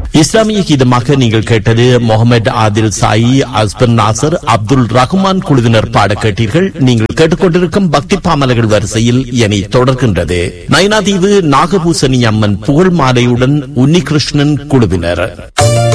இஸ்லாமிய கீதமாக நீங்கள் கேட்டது முகமது ஆதில் சாயி, அஸ்பர் நாசர், அப்துல் ரஹ்மான் குழுவினர் பாட கேட்டீர்கள். நீங்கள் கேட்டுக்கொண்டிருக்கும் பக்தி பாமலர்கள் வரிசையில் இனி தொடர்கின்றது நயினாதீவு நாகபூசணி அம்மன் புகழ் மாலையுடன் உன்னிகிருஷ்ணன் குழுவினர்.